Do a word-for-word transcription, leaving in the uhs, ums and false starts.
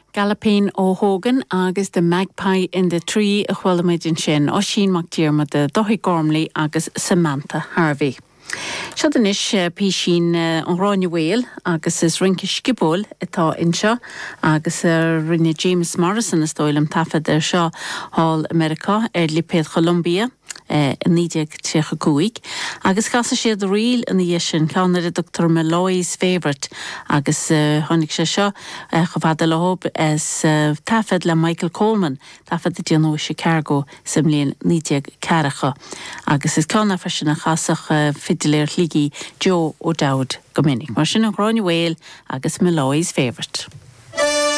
Galapine ó Hogan agus de Magpie in the Tree a chhuilamid sin ó sin mac tíorma de Dóthaí Gormley agus Samantha Harvey. Siad is pí sin an Ráine Whale agus is rince scibol atá inseo agus rinne James Morrison is dóilm tafad ar seo Hall America ar Lipéad Columbia nídeag tíocha cúig agus gasa siad riil in dhé sin ceannar a Doctor Malloy's Favourite agus tháinig sé seo chomhfada lehób as tafad le Michael Coleman tafad a Dianó Chicago sa mbliain nídeag cearacha agus is ceanna freisin a chasach fidiléir lígi Joe O'Dowd go minic mar sin an Ráine Whale agus Malloy's Favourite.